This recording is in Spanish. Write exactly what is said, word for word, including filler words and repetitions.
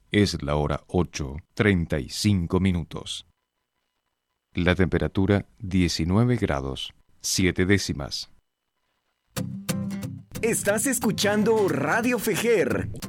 Es la hora ocho, treinta y cinco minutos. La temperatura diecinueve grados, siete décimas. Estás escuchando Radio Fejer.